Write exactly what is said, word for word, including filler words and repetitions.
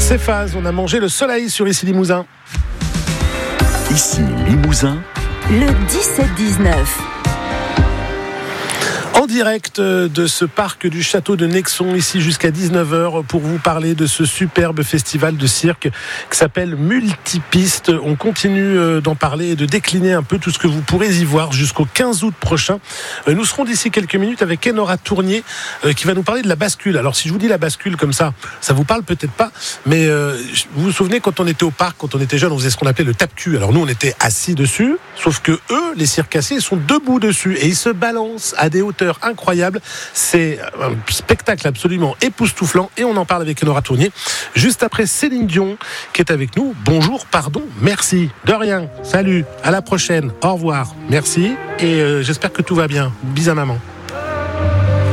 C'est Phase, on a mangé le soleil sur Ici Limousin. Ici Limousin, le dix-sept dix-neuf. En direct de ce parc du château de Nexon, ici jusqu'à dix-neuf heures, pour vous parler de ce superbe festival de cirque qui s'appelle Multipiste. On continue d'en parler et de décliner un peu tout ce que vous pourrez y voir jusqu'au quinze août prochain. Nous serons d'ici quelques minutes avec Enora Tournier qui va nous parler de la bascule. Alors si je vous dis la bascule comme ça, ça vous parle peut-être pas, mais euh, vous vous souvenez quand on était au parc, quand on était jeune, on faisait ce qu'on appelait le tape-cul. Alors nous on était assis dessus, sauf que eux, les circassiers, sont debout dessus et ils se balancent à des hauteurs incroyable, c'est un spectacle absolument époustouflant et on en parle avec Enora Tournier juste après Céline Dion qui est avec nous. Bonjour, pardon, merci, de rien, salut, à la prochaine, au revoir, merci et euh, j'espère que tout va bien. Bisous à maman.